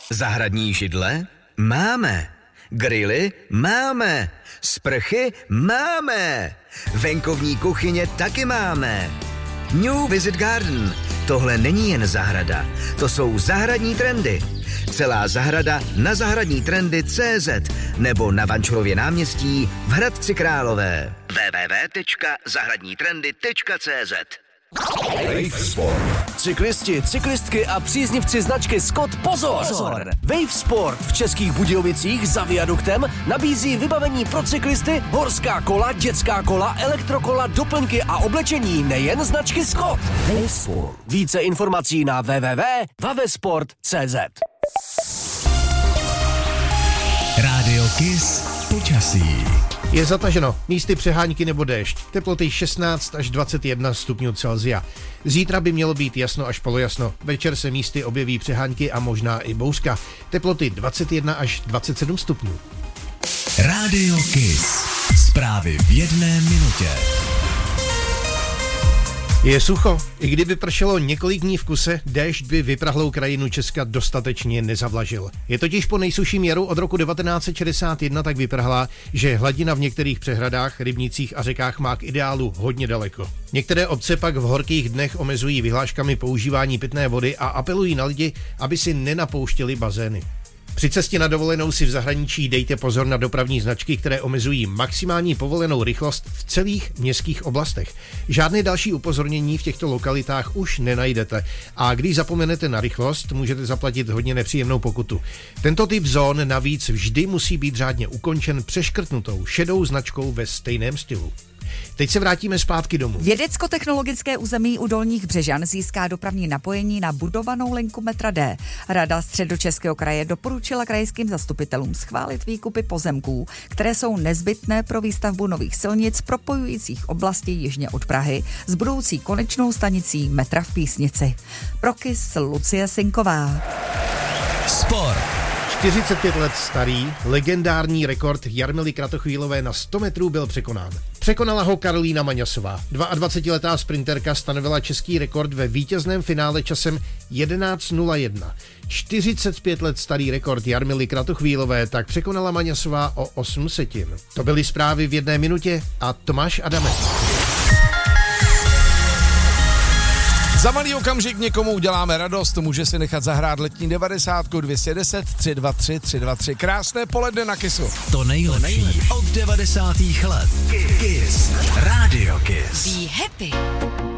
Zahradní židle? Máme. Grily? Máme. Sprchy? Máme. Venkovní kuchyně taky máme. New Visit Garden. Tohle není jen zahrada, to jsou zahradní trendy. Celá zahrada na zahradnítrendy.cz nebo na Vančurově náměstí v Hradci Králové. www.zahradnítrendy.cz. Wave Sport. Cyklisti, cyklistky a příznivci značky Scott, pozor! Wave Sport v Českých Budějovicích za viaduktem nabízí vybavení pro cyklisty, horská kola, dětská kola, elektrokola, doplňky a oblečení nejen značky Scott. Wave Sport. Více informací na www.vavesport.cz. Rádio Kiss počasí. Je zataženo, místy přehánky nebo déšť, teploty 16 až 21 stupňů Celsia. Zítra by mělo být jasno až polojasno, večer se místy objeví přehánky a možná i bouřka, teploty 21 až 27 stupňů. Rádio Kiss. Zprávy v 1 minutě. Je sucho. I kdyby pršelo několik dní v kuse, déšť by vyprahlou krajinu Česka dostatečně nezavlažil. Je totiž po nejsušším jaru od roku 1961 tak vyprahlá, že hladina v některých přehradách, rybnících a řekách má k ideálu hodně daleko. Některé obce pak v horkých dnech omezují vyhláškami používání pitné vody a apelují na lidi, aby si nenapouštěli bazény. Při cestě na dovolenou si v zahraničí dejte pozor na dopravní značky, které omezují maximální povolenou rychlost v celých městských oblastech. Žádné další upozornění v těchto lokalitách už nenajdete a když zapomenete na rychlost, můžete zaplatit hodně nepříjemnou pokutu. Tento typ zón navíc vždy musí být řádně ukončen přeškrtnutou šedou značkou ve stejném stylu. Teď se vrátíme zpátky domů. Vědecko-technologické území u Dolních Břežan získá dopravní napojení na budovanou linku metra D. Rada Středočeského kraje doporučila krajským zastupitelům schválit výkupy pozemků, které jsou nezbytné pro výstavbu nových silnic propojujících oblasti jižně od Prahy s budoucí konečnou stanicí metra v Písnici. Pro Kiss Lucie Sinková. Sport. 45 let starý, legendární rekord Jarmily Kratochvílové na 100 metrů byl překonán. Překonala ho Karolína Maňasová. 22letá sprinterka stanovila český rekord ve vítězném finále časem 11:01. 45 let starý rekord Jarmily Kratochvílové tak překonala Maňasová o 8 setin. To byly zprávy v 1 minutě a Tomáš Adamec. Za malý okamžik někomu uděláme radost, může si nechat zahrát letní 90 210 323 323. Krásné poledne na Kissu. To nejlepší od 90. let. Kiss. Rádio Kiss. Be happy.